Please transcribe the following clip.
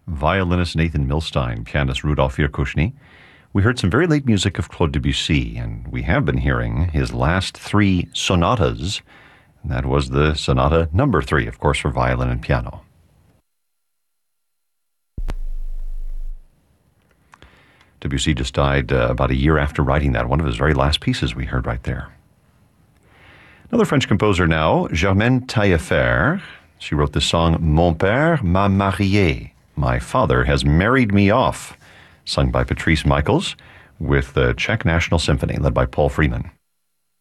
violinist Nathan Milstein, pianist Rudolf Virkushny. We heard some very late music of Claude Debussy, and we have been hearing his last three sonatas. And that was the Sonata number 3, of course, for violin and piano. Debussy just died about a year after writing that, one of his very last pieces we heard right there. Another French composer now, Germaine Taillefer. She wrote the song Mon père m'a marié, My Father Has Married Me Off, sung by Patrice Michaels with the Czech National Symphony, led by Paul Freeman.